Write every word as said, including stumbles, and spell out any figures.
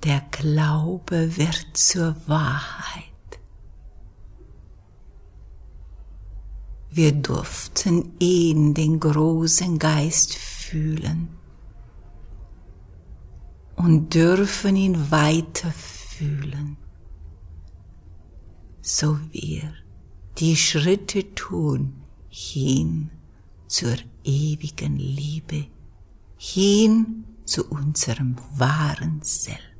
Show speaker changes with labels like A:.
A: Der Glaube wird zur Wahrheit. Wir durften ihn, den großen Geist, fühlen und dürfen ihn weiter fühlen, so wir die Schritte tun hin zur ewigen Liebe, hin zu unserem wahren Selbst.